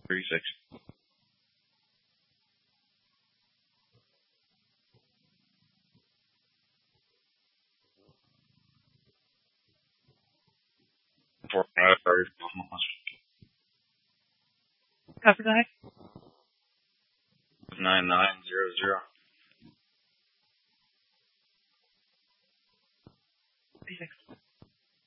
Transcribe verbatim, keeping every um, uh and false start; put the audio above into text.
thirty-six. Four five first. Cover that. Nine nine zero zero.